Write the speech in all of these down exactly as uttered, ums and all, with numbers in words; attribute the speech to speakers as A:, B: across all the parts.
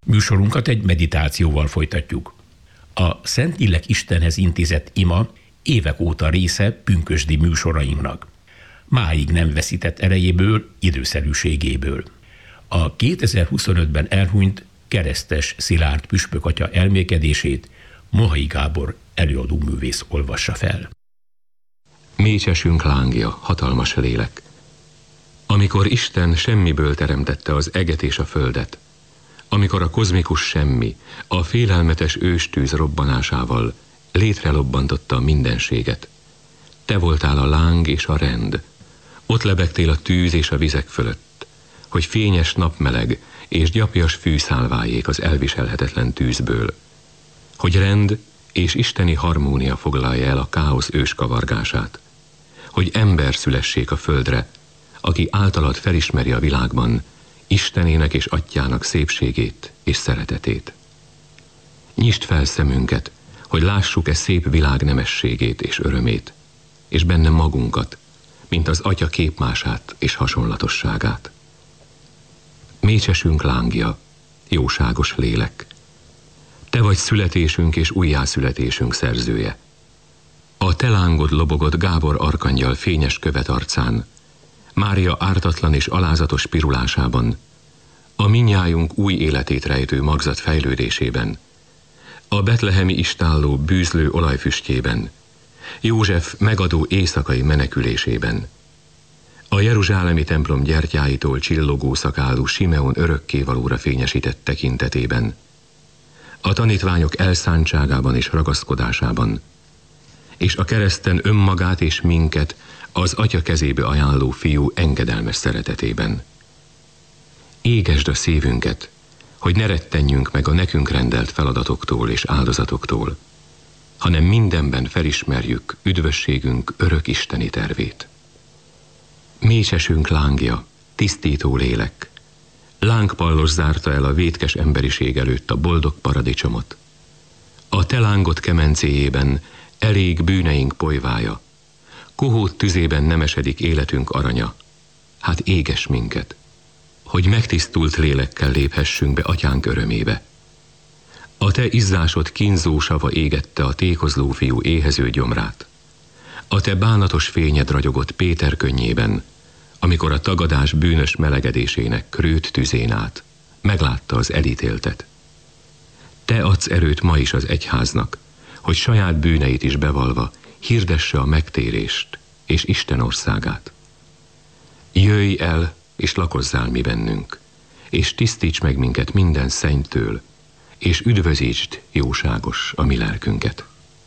A: Műsorunkat egy meditációval folytatjuk. A Szentlélek Istenhez intézett ima évek óta része pünkösdi műsorainknak. Máig nem veszített erejéből, időszerűségéből. A kétezer-huszonötben elhunyt keresztes Szilárd püspökatya elmélkedését Mohai Gábor előadóművész olvassa fel.
B: Mécsesünk lángja, hatalmas lélek. Amikor Isten semmiből teremtette az eget és a földet, amikor a kozmikus semmi, a félelmetes őstűz robbanásával létrelobbantotta a mindenséget, te voltál a láng és a rend, ott lebegtél a tűz és a vizek fölött, hogy fényes napmeleg és gyapjas fű szálváljék az elviselhetetlen tűzből, hogy rend és isteni harmónia foglalja el a káosz őskavargását, hogy ember szülessék a földre, aki általad felismeri a világban Istenének és Atyának szépségét és szeretetét. Nyisd fel szemünket, hogy lássuk e szép világ nemességét és örömét, és benne magunkat, mint az Atya képmását és hasonlatosságát. Mécsesünk lángja, jóságos lélek, te vagy születésünk és újjászületésünk szerzője. A te lángod lobogott Gábor arkangyal fényes követ arcán, Mária ártatlan és alázatos pirulásában, a mindnyájunk új életét rejtő magzat fejlődésében, a betlehemi istálló bűzlő olajfüstjében, József megadó éjszakai menekülésében, a jeruzsálemi templom gyertyáitól csillogó szakálú Simeon örökkévalóra fényesített tekintetében, a tanítványok elszántságában és ragaszkodásában, és a kereszten önmagát és minket az Atya kezébe ajánló fiú engedelmes szeretetében. Égesd a szívünket, hogy ne rettenjünk meg a nekünk rendelt feladatoktól és áldozatoktól, hanem mindenben felismerjük üdvösségünk örök isteni tervét. Mécsesünk lángja, tisztító lélek, lángpallos zárta el a vétkes emberiség előtt a boldog paradicsomot. A te lángod kemencéjében elég bűneink polyvája, kohót tüzében nemesedik életünk aranya, hát éges minket, hogy megtisztult lélekkel léphessünk be Atyánk örömébe. A te izzásod kínzó sava égette a tékozló fiú éhező gyomrát. A te bánatos fényed ragyogott Péter könnyében, amikor a tagadás bűnös melegedésének krőt tüzén át meglátta az elítéltet. Te adsz erőt ma is az egyháznak, hogy saját bűneit is bevalva hirdesse a megtérést és Isten országát. Jöjj el, és lakozzál mi bennünk, és tisztíts meg minket minden szennytől, és üdvözítsd, jóságos, a mi lelkünket.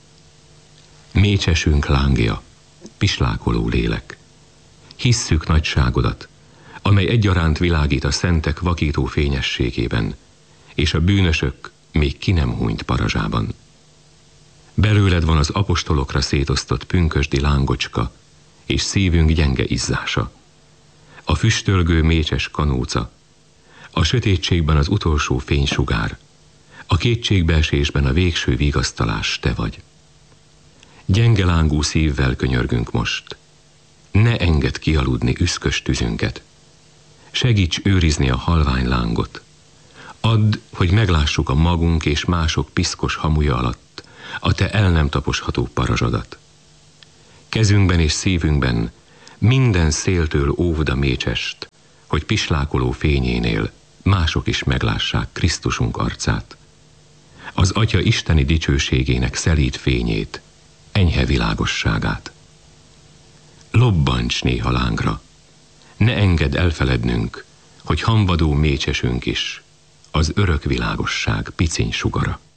B: Mécsesünk lángja, pislákoló lélek, hisszük nagyságodat, amely egyaránt világít a szentek vakító fényességében, és a bűnösök még ki nem hunyt parazsában. Belőled van az apostolokra szétosztott pünkösdi lángocska, és szívünk gyenge izzása. A füstölgő mécses kanóca, a sötétségben az utolsó fénysugár, a kétségbeesésben a végső vigasztalás te vagy. Gyenge lángú szívvel könyörgünk most. Ne engedd kialudni üszkös tüzünket. Segíts őrizni a halvány lángot. Add, hogy meglássuk a magunk és mások piszkos hamuja alatt a te el nem taposható parazsadat. Kezünkben és szívünkben minden széltől óvd a mécsest, hogy pislákoló fényénél mások is meglássák Krisztusunk arcát. Az Atya isteni dicsőségének szelíd fényét, enyhe világosságát. Lobbancs néha lángra, ne engedd elfelednünk, hogy hamvadó mécsesünk is az örök világosság piciny sugara.